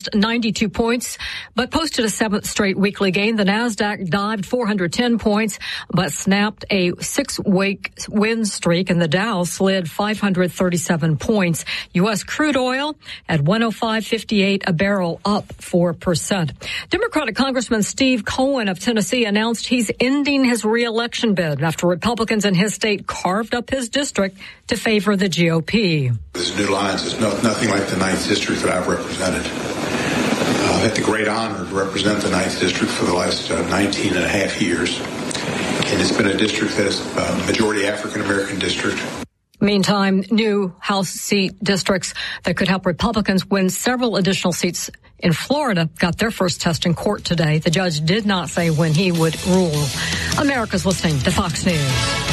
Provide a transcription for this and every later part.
lost 92 points, but posted a seventh straight weekly gain. The Nasdaq dived 410 points, but snapped a 6-week win streak, and the Dow slid 537 points. U.S. crude oil at $105.58 a barrel, up 4%. Democratic Congressman Steve Cohen of Tennessee announced he's ending his re-election bid after Republicans in his state carved up his district to favor the GOP. This new lines is nothing like the 9th District that I've represented. I've had the great honor to represent the 9th District for the last 19 and a half years. And it's been a district that is a majority African-American district. Meantime, new House seat districts that could help Republicans win several additional seats in Florida got their first test in court today. The judge did not say when he would rule. America's listening to Fox News.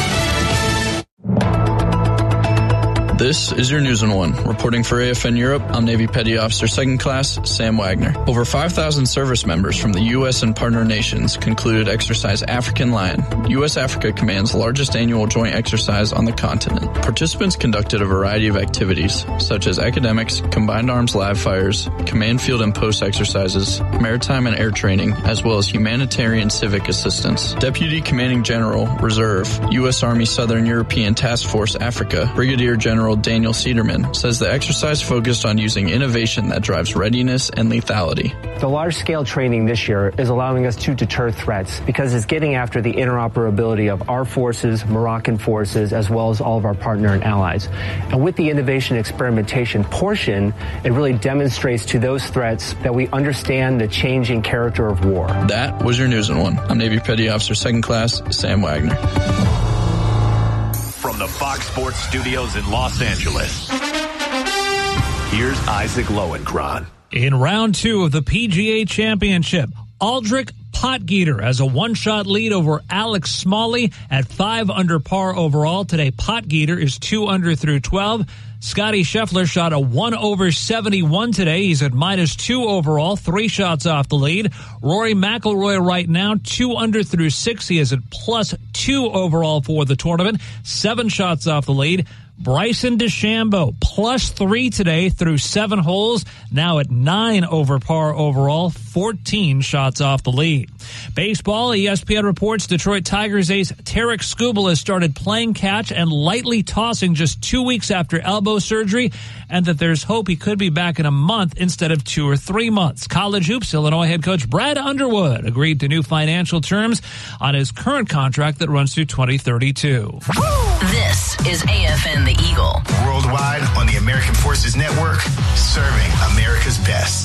This is your News in One. Reporting for AFN Europe, I'm Navy Petty Officer 2nd Class Sam Wagner. Over 5,000 service members from the U.S. and partner nations concluded Exercise African Lion, U.S. Africa Command's largest annual joint exercise on the continent. Participants conducted a variety of activities, such as academics, combined arms live fires, command field and post exercises, maritime and air training, as well as humanitarian civic assistance. Deputy Commanding General, Reserve, U.S. Army Southern European Task Force Africa, Brigadier General Daniel Cederman, says the exercise focused on using innovation that drives readiness and lethality. The large-scale training this year is allowing us to deter threats because it's getting after the interoperability of our forces, Moroccan forces, as well as all of our partner and allies. And with the innovation experimentation portion, it really demonstrates to those threats that we understand the changing character of war. That was your News in One. I'm Navy Petty Officer 2nd Class Sam Wagner. From the Fox Sports Studios in Los Angeles, here's Isaac Lowenkron. In round 2 of the PGA Championship, Aldrich Potgieter has a one-shot lead over Alex Smalley at 5 under par overall. Today, Potgieter is 2 under through 12. Scotty Scheffler shot a 1 over 71 today. He's at -2 overall, 3 shots off the lead. Rory McIlroy right now, 2 under through 6. He is at +2 overall for the tournament, 7 shots off the lead. Bryson DeChambeau, +3 today through 7 holes, now at 9 over par overall, 14 shots off the lead. Baseball, ESPN reports Detroit Tigers ace Tarek Skubal has started playing catch and lightly tossing just 2 weeks after elbow surgery, and that there's hope he could be back in a month instead of 2 or 3 months. College hoops, Illinois head coach Brad Underwood agreed to new financial terms on his current contract that runs through 2032. This is AFN The Eagle. Worldwide on the American Forces Network, serving America's best.